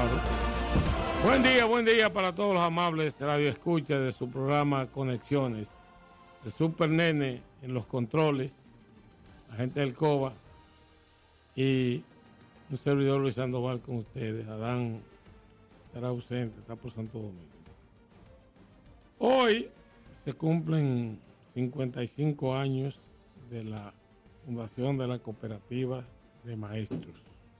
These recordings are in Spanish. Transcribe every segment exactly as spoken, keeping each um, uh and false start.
claro. Buen día, buen día para todos los amables radioescuchas de su programa Conexiones. El Super Nene en los controles, la gente del COBA y un servidor Luis Sandoval con ustedes. Adán estará ausente, está por Santo Domingo. Hoy se cumplen cincuenta y cinco años de la fundación de la cooperativa de maestros.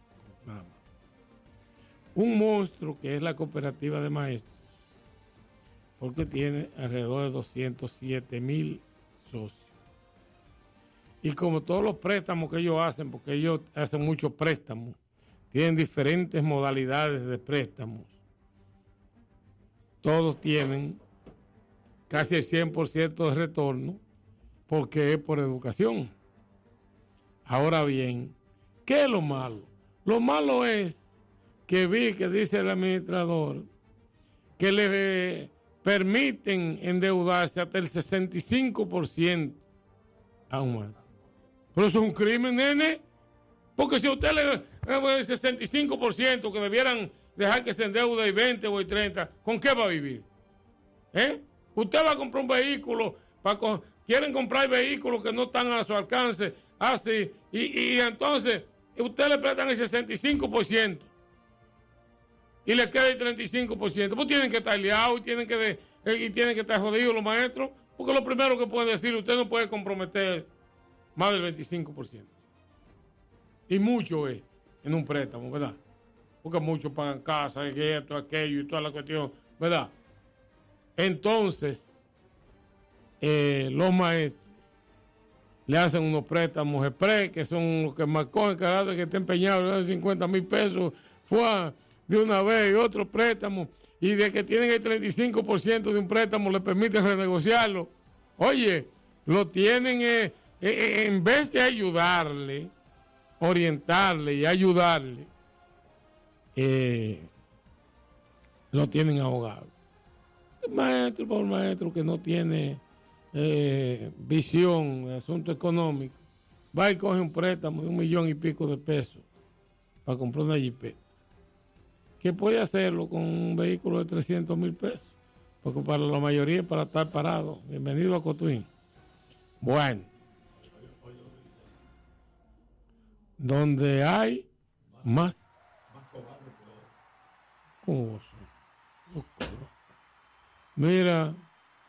Un monstruo que es la cooperativa de maestros, porque tiene alrededor de doscientos siete mil socios. Y como todos los préstamos que ellos hacen, porque ellos hacen muchos préstamos, tienen diferentes modalidades de préstamos, todos tienen casi el cien por ciento de retorno, porque es por educación. Ahora bien, ¿qué es lo malo? Lo malo es que vi que dice el administrador que le permiten endeudarse hasta el sesenta y cinco por ciento a un maestro. Pero eso es un crimen, nene. Porque si a usted le da el sesenta y cinco por ciento que debieran dejar que se endeude y veinte o treinta por ciento, ¿con qué va a vivir? ¿Eh? Usted va a comprar un vehículo, para co- quieren comprar vehículos que no están a su alcance, así, y, y entonces usted le prestan el sesenta y cinco por ciento. Y le queda el treinta y cinco por ciento. Pues tienen que estar liados y tienen que, de, y tienen que estar jodidos los maestros, porque lo primero que pueden decir, usted no puede comprometer más del veinticinco por ciento. Y mucho es en un préstamo, ¿verdad? Porque muchos pagan casa, y esto, aquello y toda la cuestión, ¿verdad? Entonces, eh, los maestros le hacen unos préstamos express, que son los que más cogen, cada que esté empeñado, de cincuenta mil pesos, fue de una vez, y otro préstamo, y de que tienen el treinta y cinco por ciento de un préstamo, le permiten renegociarlo. Oye, lo tienen, eh, eh, en vez de ayudarle, orientarle y ayudarle, eh, lo tienen ahogado. El maestro, por maestro que no tiene eh, visión de asunto económico, va y coge un préstamo de un millón y pico de pesos para comprar una jipeta, que puede hacerlo con un vehículo de trescientos mil pesos, porque para la mayoría es para estar parado. Bienvenido a Cotuín. Bueno, donde hay más, ¿cómo son? Mira,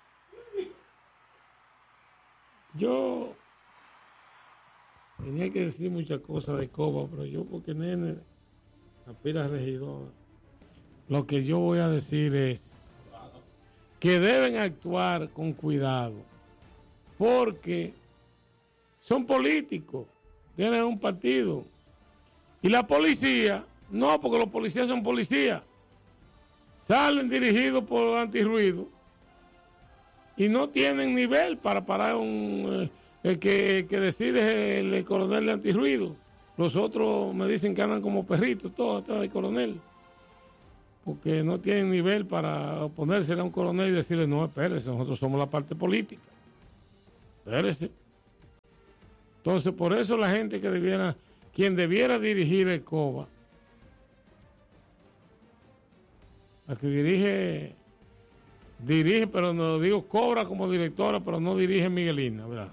yo tenía que decir muchas cosas de Coba, pero yo, porque nene aspira a regidor, lo que yo voy a decir es que deben actuar con cuidado, porque son políticos, tienen un partido, y la policía, no, porque los policías son policías, salen dirigidos por antirruido y no tienen nivel para parar un eh, el que, el que decide el, el coronel de antirruido. Los otros me dicen que andan como perritos todos atrás del coronel, porque no tienen nivel para oponerse a un coronel y decirle, no, espérese, nosotros somos la parte política, espérese. Entonces, por eso la gente que debiera, quien debiera dirigir el COBA, la que dirige, dirige, pero no digo cobra como directora, pero no dirige Miguelina, ¿verdad?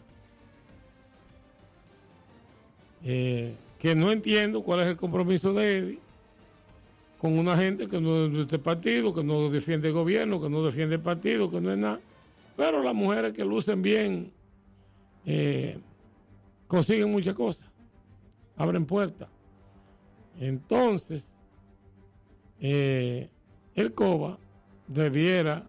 Eh, que no entiendo cuál es el compromiso de Eddie con una gente que no es de este partido, que no defiende el gobierno, que no defiende el partido, que no es nada. Pero las mujeres que lucen bien eh, consiguen muchas cosas, abren puertas. Entonces, eh, el COBA debiera,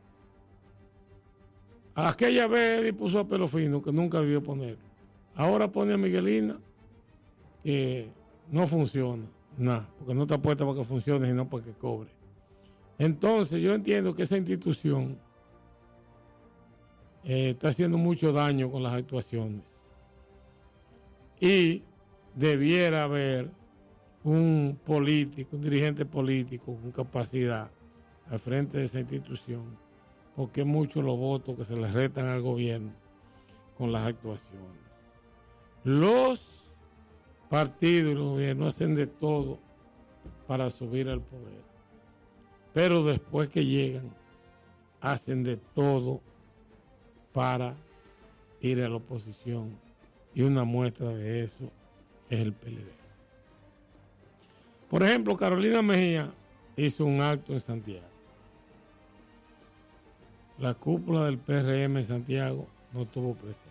aquella vez Eddie puso a Pelo Fino, que nunca debió poner. Ahora pone a Miguelina, que no funciona. Nada, porque no está puesta para que funcione, sino para que cobre. Entonces, yo entiendo que esa institución eh, está haciendo mucho daño con las actuaciones. Y debiera haber un político, un dirigente político con capacidad al frente de esa institución, porque es mucho los votos que se le restan al gobierno con las actuaciones. Los partidos y los gobiernos hacen de todo para subir al poder. pero después que llegan, hacen de todo para ir a la oposición. Y una muestra de eso es el P L D. Por ejemplo, Carolina Mejía hizo un acto en Santiago. La cúpula del P R M en Santiago no estuvo presente.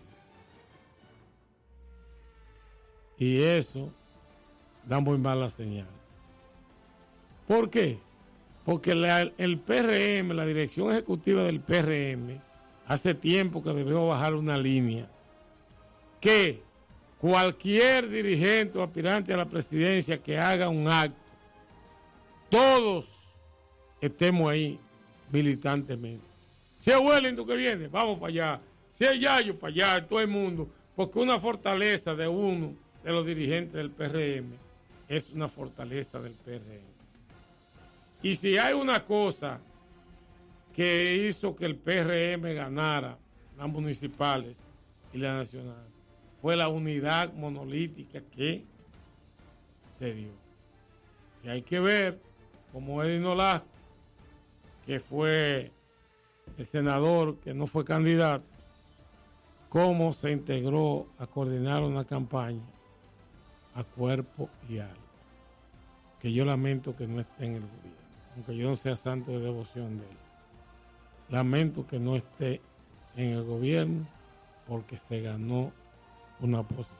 Y eso da muy mala señal. ¿Por qué? Porque la, el P R M, la dirección ejecutiva del P R M, hace tiempo que debió bajar una línea que cualquier dirigente o aspirante a la presidencia que haga un acto, todos estemos ahí militantemente. Si es Wellington que viene, vamos para allá. Si es Yayo, para allá, todo el mundo. Porque una fortaleza de uno de los dirigentes del P R M es una fortaleza del P R M. Y si hay una cosa que hizo que el P R M ganara las municipales y la nacional, fue la unidad monolítica que se dio. Y hay que ver como Edwin Nolasco, que fue el senador que no fue candidato, cómo se integró a coordinar una campaña a cuerpo y alma. Que yo lamento que no esté en el gobierno, aunque yo no sea santo de devoción de él. Lamento que no esté en el gobierno porque se ganó una posición.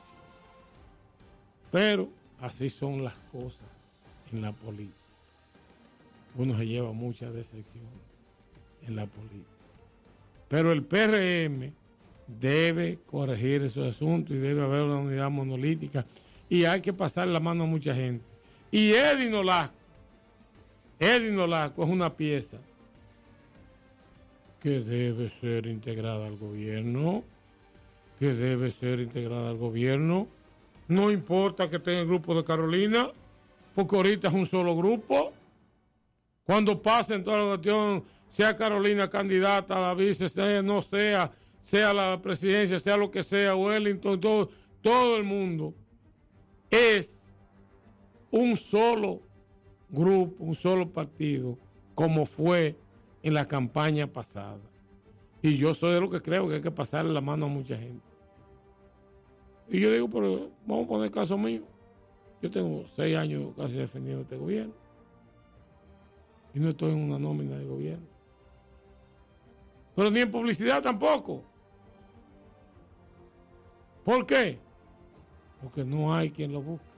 Pero así son las cosas en la política. Uno se lleva muchas decepciones en la política. Pero el P R M debe corregir esos asuntos y debe haber una unidad monolítica y hay que pasar la mano a mucha gente. Y Edwin Nolasco, Edwin Nolasco es una pieza que debe ser integrada al gobierno, que debe ser integrada al gobierno. No importa que esté en el grupo de Carolina, porque ahorita es un solo grupo. Cuando pasen toda la cuestión, sea Carolina candidata a la vice, sea, no sea, sea la presidencia, sea lo que sea, Wellington, todo, todo el mundo, es un solo grupo, un solo partido, como fue en la campaña pasada. Y yo soy de lo que creo que hay que pasarle la mano a mucha gente. Y yo digo, pero vamos a poner caso mío. Yo tengo seis años casi defendiendo este gobierno. Y no estoy en una nómina de gobierno. Pero ni en publicidad tampoco. ¿Por qué? Porque no hay quien lo busque.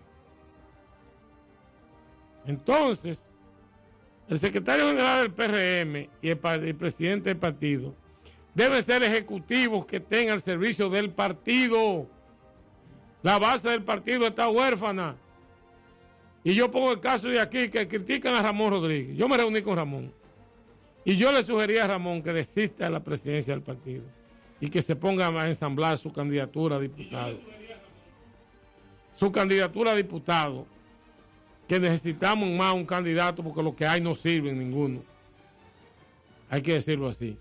Entonces, el secretario general del P R M y el, el presidente del partido deben ser ejecutivos que estén al servicio del partido. La base del partido está huérfana. Y yo pongo el caso de aquí que critican a Ramón Rodríguez. Yo me reuní con Ramón. Y yo le sugerí a Ramón que desista de la presidencia del partido y que se ponga a ensamblar su candidatura a diputado. Su candidatura a diputado. Que necesitamos más un candidato porque lo que hay no sirve ninguno. Hay que decirlo así.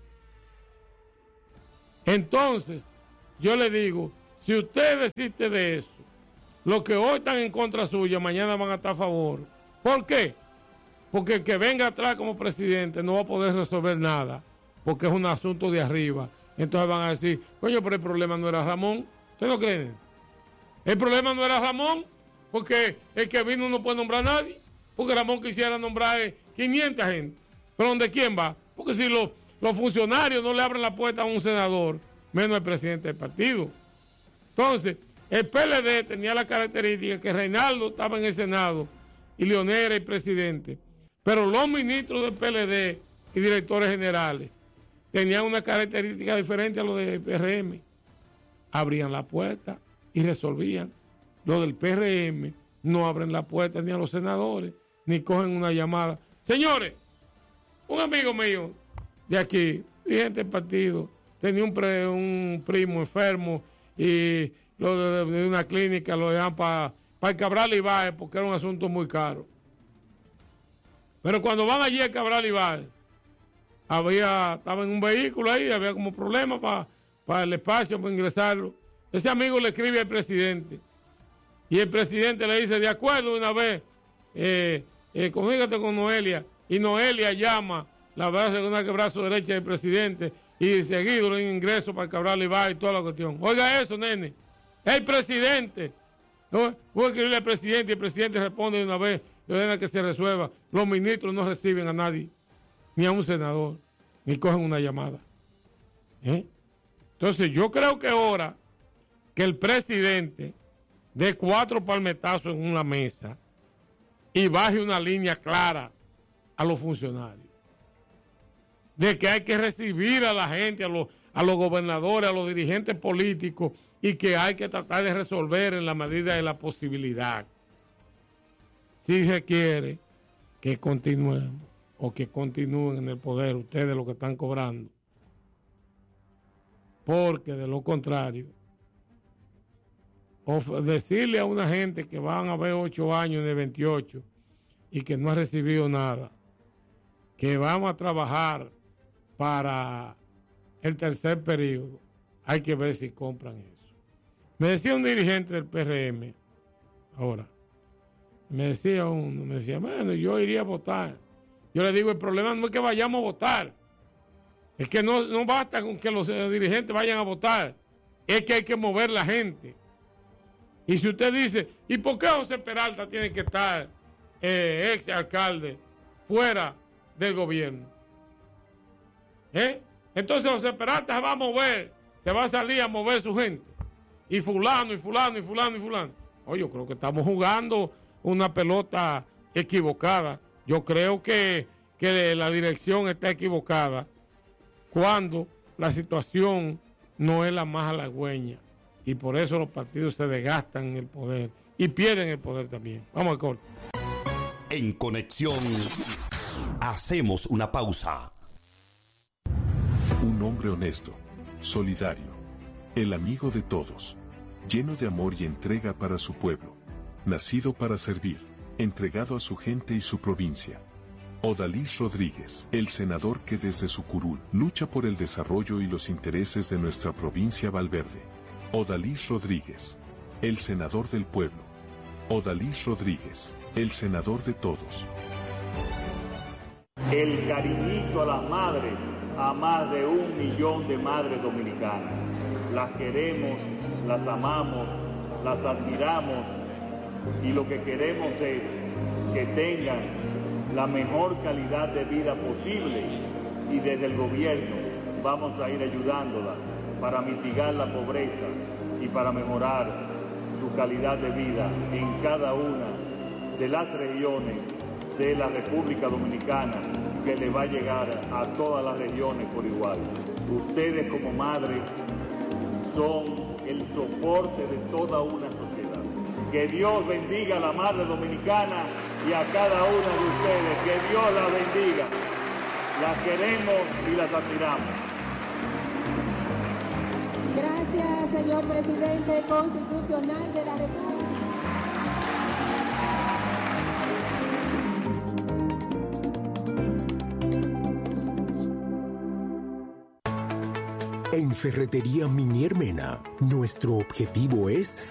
Entonces, yo le digo, si usted desiste de eso, los que hoy están en contra suya, mañana van a estar a favor. ¿Por qué? Porque el que venga atrás como presidente no va a poder resolver nada, porque es un asunto de arriba. Entonces van a decir, coño, pero el problema no era Ramón. ¿Ustedes no creen? El problema no era Ramón, porque el que vino no puede nombrar a nadie, porque Ramón quisiera nombrar quinientas gente. ¿Pero dónde quién va? Porque si los, los funcionarios no le abren la puerta a un senador, menos el presidente del partido. Entonces, el P L D tenía la característica que Reinaldo estaba en el Senado y Leonel era el presidente. Pero los ministros del P L D y directores generales tenían una característica diferente a los del P R M. Abrían la puerta y resolvían. Los del P R M no abren la puerta ni a los senadores, ni cogen una llamada. Señores, un amigo mío de aquí, dirigente del partido, tenía un, pre, un primo enfermo y lo de, de una clínica lo dejan para pa el Cabral Ibáez porque era un asunto muy caro. Pero cuando van allí al Cabral Ibáez, había, estaba en un vehículo ahí, había como problema para pa el espacio, para ingresarlo. Ese amigo le escribe al presidente y el presidente le dice, de acuerdo una vez, eh, eh, comunícate con Noelia, y Noelia llama la base de una brazo derecha del presidente, y seguido le ingreso para Cabral Ibar y toda la cuestión. Oiga eso, nene. El presidente. ¿No? Voy a escribirle al presidente y el presidente responde de una vez y ordena que se resuelva. Los ministros no reciben a nadie, ni a un senador, ni cogen una llamada. ¿Eh? Entonces yo creo que ahora que el presidente dé cuatro palmetazos en una mesa y baje una línea clara a los funcionarios. De que hay que recibir a la gente, a los, a los gobernadores, a los dirigentes políticos, y que hay que tratar de resolver en la medida de la posibilidad. Si se quiere que continuemos o que continúen en el poder ustedes los que están cobrando. Porque de lo contrario, decirle a una gente que van a ver ocho años de veintiocho y que no ha recibido nada, que vamos a trabajar para el tercer periodo, hay que ver si compran eso. Me decía un dirigente del P R M, ahora, me decía uno, me decía, bueno, yo iría a votar. Yo le digo, el problema no es que vayamos a votar, es que no, no basta con que los eh, dirigentes vayan a votar, es que hay que mover la gente. Y si usted dice, ¿y por qué José Peralta tiene que estar, eh, ex alcalde, fuera del gobierno? ¿Eh? Entonces José Peralta se va a mover, se va a salir a mover su gente. Y fulano, y fulano, y fulano, y fulano. Oye, yo creo que estamos jugando una pelota equivocada. Yo creo que, que la dirección está equivocada cuando la situación no es la más halagüeña. Y por eso los partidos se desgastan en el poder y pierden el poder también. Vamos al corte. En Conexión, hacemos una pausa. Un hombre honesto, solidario, el amigo de todos, lleno de amor y entrega para su pueblo, nacido para servir, entregado a su gente y su provincia. Odalis Rodríguez, el senador que desde su curul lucha por el desarrollo y los intereses de nuestra provincia Valverde. Odalis Rodríguez, el senador del pueblo. Odalis Rodríguez, el senador de todos. El cariñito a las madres, a más de un millón de madres dominicanas. Las queremos, las amamos, las admiramos y lo que queremos es que tengan la mejor calidad de vida posible y desde el gobierno vamos a ir ayudándolas para mitigar la pobreza y para mejorar su calidad de vida en cada una de las regiones de la República Dominicana, que le va a llegar a todas las regiones por igual. Ustedes como madres son el soporte de toda una sociedad. Que Dios bendiga a la madre dominicana y a cada una de ustedes. Que Dios la bendiga. Las queremos y las admiramos. Gracias, señor presidente constitucional de la República. En Ferretería Minier Mena, nuestro objetivo es